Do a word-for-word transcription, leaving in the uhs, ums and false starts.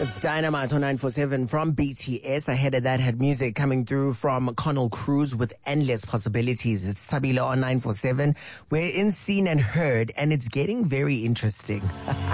It's Dynamite on nine four seven from B T S. Ahead of that had music coming through from Connell Cruz with Endless Possibilities. It's Sabilo on nine four seven. We're in Seen and Heard, and it's getting very interesting.